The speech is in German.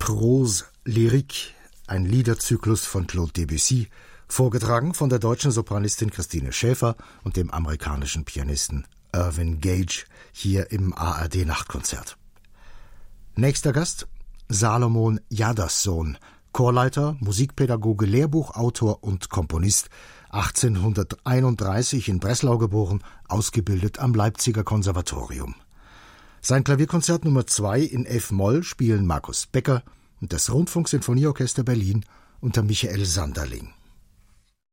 Rose Lyrique, ein Liederzyklus von Claude Debussy, vorgetragen von der deutschen Sopranistin Christine Schäfer und dem amerikanischen Pianisten Irvin Gage, hier im ARD-Nachtkonzert. Nächster Gast, Salomon Jadassohn, Chorleiter, Musikpädagoge, Lehrbuchautor und Komponist, 1831 in Breslau geboren, ausgebildet am Leipziger Konservatorium. Sein Klavierkonzert Nummer 2 in F-Moll spielen Markus Becker und das Rundfunksinfonieorchester Berlin unter Michael Sanderling.